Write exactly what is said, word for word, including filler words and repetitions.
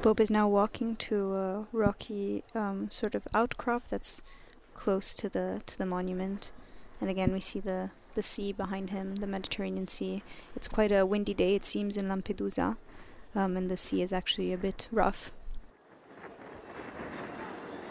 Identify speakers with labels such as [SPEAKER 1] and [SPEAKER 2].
[SPEAKER 1] Bob is now walking to a rocky um, sort of outcrop that's close to the to the monument. And again, we see the, the sea behind him, the Mediterranean Sea. It's quite a windy day, it seems, in Lampedusa. Um, and the sea is actually a bit rough.